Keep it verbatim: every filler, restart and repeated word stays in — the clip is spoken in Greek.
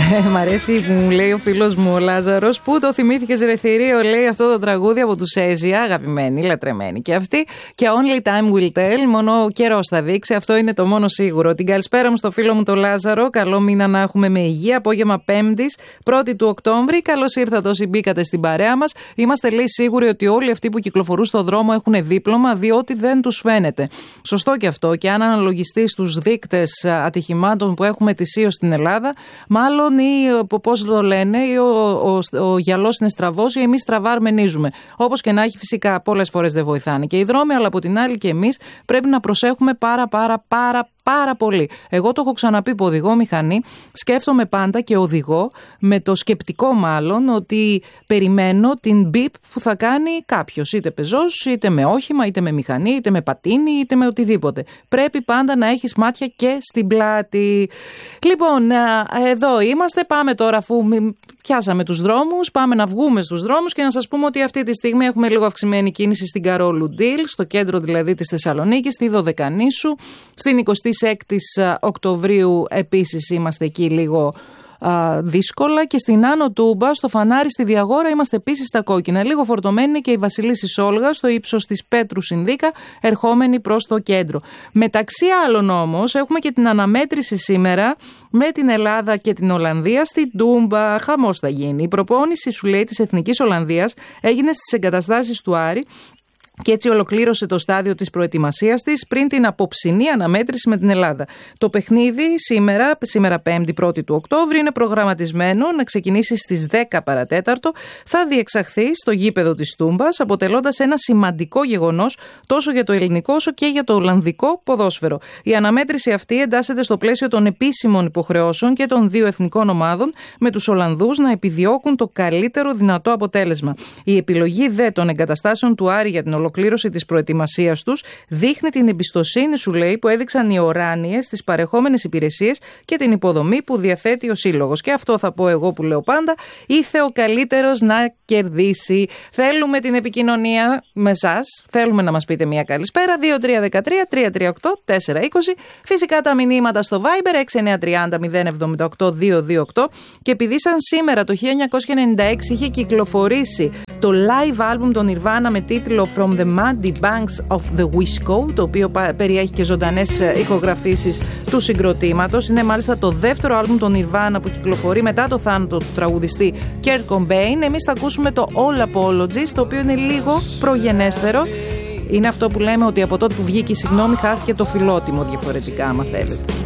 Μ' αρέσει που μου λέει ο φίλος μου ο Λάζαρος, πού το θυμήθηκες ρε θηρίο, λέει αυτό το τραγούδι από τους Έζια, αγαπημένοι, λατρεμένοι και αυτοί. Και Only Time Will Tell, μόνο ο καιρός θα δείξει, αυτό είναι το μόνο σίγουρο. Την καλησπέρα μου στο φίλο μου το Λάζαρο, καλό μήνα να έχουμε με υγεία, απόγευμα Πέμπτης, πρώτη του Οκτώβρη. Καλώς ήρθατε όσοι μπήκατε στην παρέα μας. Είμαστε λέει σίγουροι ότι όλοι αυτοί που κυκλοφορούν στον δρόμο έχουν δίπλωμα, διότι δεν τους φαίνεται. Σωστό και αυτό, και αν αναλογιστεί στους δείκτες ατυχημάτων που έχουμε ετησίως στην Ελλάδα, μάλλον ή πώς το λένε, ή ο, ο, ο, ο γυαλός είναι στραβός ή εμείς στραβά αρμενίζουμε. Όπως και να έχει, φυσικά πολλές φορές δεν βοηθάνε και οι δρόμοι, αλλά από την άλλη και εμείς πρέπει να προσέχουμε πάρα πάρα πάρα πάρα πολύ. Εγώ το έχω ξαναπεί που οδηγώ μηχανή, σκέφτομαι πάντα και οδηγώ με το σκεπτικό μάλλον ότι περιμένω την μπιπ που θα κάνει κάποιος, είτε πεζός, είτε με όχημα, είτε με μηχανή, είτε με πατίνι, είτε με οτιδήποτε. Πρέπει πάντα να έχεις μάτια και στην πλάτη. Λοιπόν, εδώ είμαστε, πάμε τώρα αφού πιάσαμε τους δρόμους, πάμε να βγούμε στους δρόμους και να σας πούμε ότι αυτή τη στιγμή έχουμε λίγο αυξημένη κίνηση στην Καρόλου Ντιλ, στο κέντρο δηλαδή της Θεσσαλονίκης, στη Δωδεκανήσου, στην εικοστή έκτη Οκτωβρίου επίσης είμαστε εκεί λίγο α, δύσκολα και στην Άνω Τούμπα, στο Φανάρι, στη Διαγόρα είμαστε επίσης στα κόκκινα. Λίγο φορτωμένη και η Βασιλίσσης Όλγα στο ύψος της Πέτρου Συνδίκα, ερχόμενη προς το κέντρο. Μεταξύ άλλων όμως έχουμε και την αναμέτρηση σήμερα με την Ελλάδα και την Ολλανδία στην Τούμπα. Χαμός θα γίνει. Η προπόνηση, σου λέει, της Εθνικής Ολλανδίας έγινε στις εγκαταστάσεις του Άρη. Και έτσι ολοκλήρωσε το στάδιο της προετοιμασίας της πριν την απόψινή αναμέτρηση με την Ελλάδα. Το παιχνίδι σήμερα, σήμερα Πέμπτη πρώτη του Οκτώβρη, είναι προγραμματισμένο να ξεκινήσει στις δέκα παρατέταρτο. Θα διεξαχθεί στο γήπεδο της Τούμπας, αποτελώντας ένα σημαντικό γεγονός τόσο για το ελληνικό όσο και για το ολλανδικό ποδόσφαιρο. Η αναμέτρηση αυτή εντάσσεται στο πλαίσιο των επίσημων υποχρεώσεων και των δύο εθνικών ομάδων, με τους Ολλανδούς να επιδιώκουν το καλύτερο δυνατό αποτέλεσμα. Η επιλογή δε των εγκαταστάσεων του Άρη για την ολοκλήρωση της προετοιμασίας τους δείχνει την εμπιστοσύνη, σου λέει, που έδειξαν οι οράνιες στις παρεχόμενες υπηρεσίες και την υποδομή που διαθέτει ο σύλλογος. Και αυτό θα πω εγώ που λέω πάντα, ήθε ο καλύτερος να κερδίσει. Θέλουμε την επικοινωνία με εσάς, θέλουμε να μας πείτε μια καλησπέρα, δύο τρία ένα τρία τρία τρία οκτώ τέσσερα είκοσι, φυσικά τα μηνύματα στο Viber έξι εννιά τρία μηδέν μηδέν εβδομήντα οκτώ δύο δύο οκτώ. Και επειδή σαν σήμερα το χίλια εννιακόσια ενενήντα έξι είχε κυκλοφορήσει το live album των Nirvana με τίτλο From the Muddy Banks of the Wisco, το οποίο περιέχει και ζωντανές ηχογραφήσεις του συγκροτήματος. Είναι μάλιστα το δεύτερο άλμπουμ των Nirvana που κυκλοφορεί μετά το θάνατο του τραγουδιστή Kurt Cobain. Εμείς θα ακούσουμε το All Apologies, το οποίο είναι λίγο προγενέστερο. Είναι αυτό που λέμε ότι από τότε που βγήκε η συγγνώμη χάθηκε το φιλότιμο διαφορετικά, άμα θέλετε.